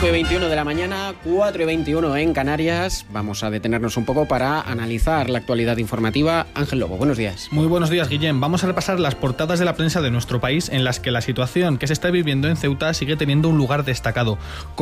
5:21 de la mañana, 4:21 en Canarias. Vamos a detenernos un poco para analizar la actualidad informativa. Ángel Lobo, buenos días. Muy buenos días, Guillem. Vamos a repasar las portadas de la prensa de nuestro país en las que la situación que se está viviendo en Ceuta sigue teniendo un lugar destacado.